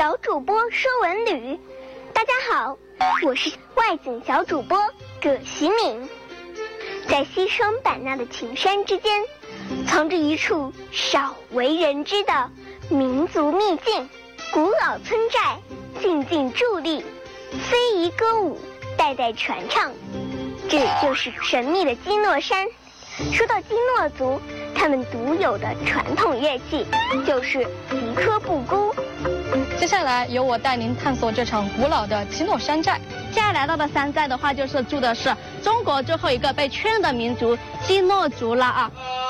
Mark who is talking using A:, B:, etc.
A: 小主播说文旅。大家好，我是外景小主播葛习敏。在西双版纳的群山之间，藏着一处少为人知的民族秘境。古老村寨，静静伫立，非遗歌舞，代代传唱。这就是神秘的基诺山。说到基诺族，他们独有的传统乐器就是吉科布姑。
B: 接下来由我带您探索这场古老的基诺山寨。
C: 现在来到的山寨的话，就是住的是中国最后一个被确认的民族基诺族了啊。